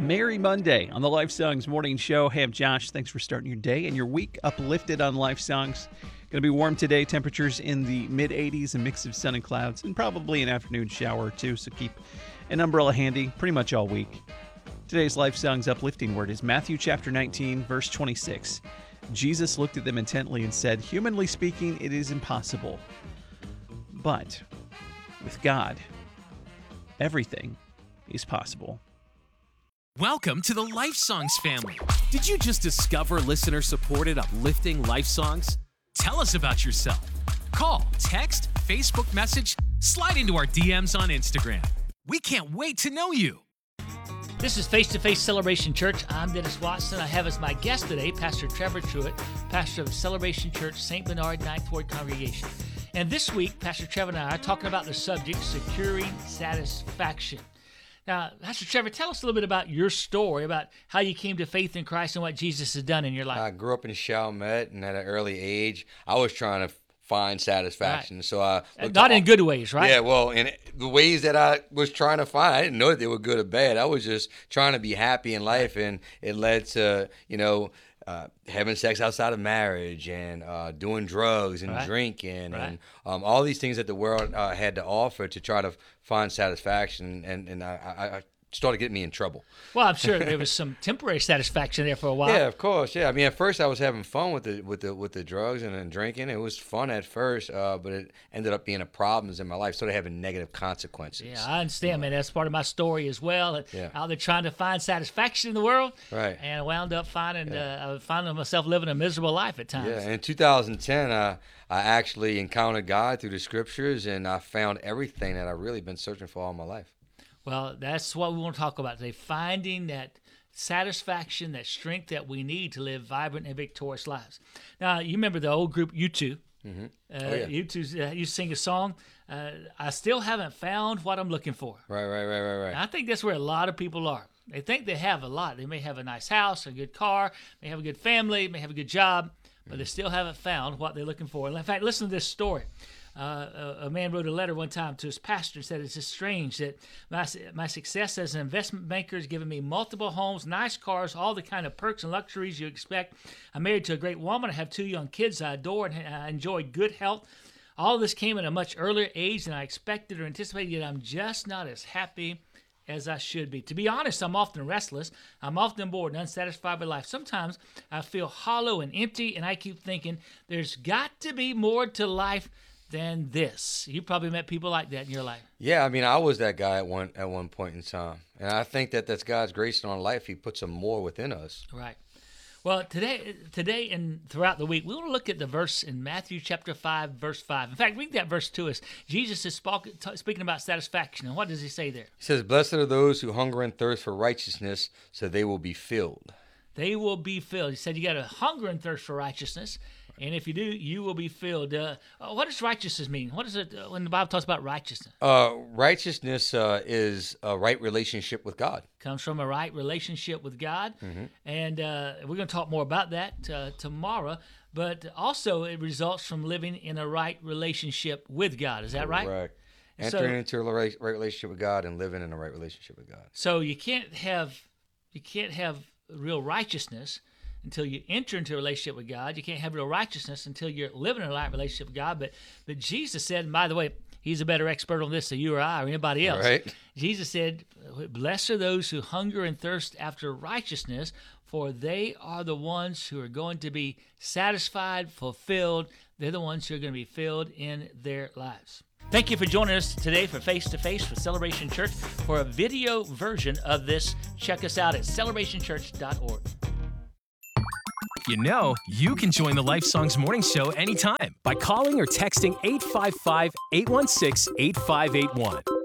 Merry Monday on the Life Songs Morning Show. Hey, I'm Josh. Thanks for starting your day and your week uplifted on Life Songs. Going to be warm today. Temperatures in the mid-80s, a mix of sun and clouds, and probably an afternoon shower or two, so keep an umbrella handy pretty much all week. Today's Life Songs uplifting word is Matthew chapter 19, verse 26. Jesus looked at them intently and said, "Humanly speaking, it is impossible. But with God, everything is possible." Welcome to the Life Songs family. Did you just discover listener-supported uplifting life songs? Tell us about yourself. Call, text, Facebook message, slide into our DMs on Instagram. We can't wait to know you. This is Face to Face Celebration Church. I'm Dennis Watson. I have as my guest today Pastor Trevor Truitt, pastor of Celebration Church, St. Bernard Ninth Ward Congregation. And this week, Pastor Trevor and I are talking about the subject, securing satisfaction. Now, Pastor Trevor, tell us a little bit about your story, about how you came to faith in Christ and what Jesus has done in your life. I grew up in Chalmette, and at an early age, I was trying to find satisfaction. Right. So I not in good ways, right? Yeah, well, in the ways that I was trying to find, I didn't know that they were good or bad. I was just trying to be happy in life, and it led to, having sex outside of marriage and doing drugs and drinking and all these things that the world had to offer to try to find satisfaction, and I started getting me in trouble. Well, I'm sure there was some temporary satisfaction there for a while. Yeah, of course. Yeah, I mean, at first I was having fun with the drugs and drinking. It was fun at first, but it ended up being a problem in my life. Started having negative consequences. Yeah, I understand, man. That's part of my story as well. Out there trying to find satisfaction in the world, right? And I wound up finding myself living a miserable life at times. Yeah, in 2010, I actually encountered God through the scriptures, and I found everything that I've really been searching for all my life. Well, that's what we want to talk about today, finding that satisfaction, that strength that we need to live vibrant and victorious lives. Now, you remember the old group U2. Mm-hmm. U2 used to sing a song, I still haven't found what I'm looking for. Right. And I think that's where a lot of people are. They think they have a lot. They may have a nice house, a good car, may have a good family, may have a good job, but they still haven't found what they're looking for. And in fact, listen to this story. A man wrote a letter one time to his pastor and said, "It's just strange that my success as an investment banker has given me multiple homes, nice cars, all the kind of perks and luxuries you expect. I'm married to a great woman. I have 2 young kids I adore, and I enjoy good health. All of this came at a much earlier age than I expected or anticipated, yet I'm just not as happy as I should be. To be honest, I'm often restless. I'm often bored and unsatisfied with life. Sometimes I feel hollow and empty, and I keep thinking there's got to be more to life than this." You probably met people like that in your life. Yeah, I mean, I was that guy at one point in time, and I think that's God's grace in our life. He puts some more within us. Right. Well, today and throughout the week, we want to look at the verse in Matthew chapter 5, verse 5. In fact, read that verse to us. Jesus is speaking about satisfaction, and what does he say there? He says, "Blessed are those who hunger and thirst for righteousness, so they will be filled." They will be filled. He said you got to hunger and thirst for righteousness, and if you do, you will be filled. What does righteousness mean? What is it when the Bible talks about righteousness? Righteousness is a right relationship with God. Comes from a right relationship with God, and we're going to talk more about that tomorrow. But also, it results from living in a right relationship with God. Is that right? Correct. Entering into a right relationship with God and living in a right relationship with God. So you can't have real righteousness until you enter into a relationship with God. You can't have real righteousness until you're living in a right relationship with God. But Jesus said, and by the way, he's a better expert on this than you or I or anybody else. Right. Jesus said, "Blessed are those who hunger and thirst after righteousness, for they are the ones who are going to be satisfied, fulfilled. They're the ones who are going to be filled in their lives." Thank you for joining us today for Face to Face with Celebration Church. For a video version of this, check us out at celebrationchurch.org. You know, you can join the Life Songs Morning Show anytime by calling or texting 855-816-8581.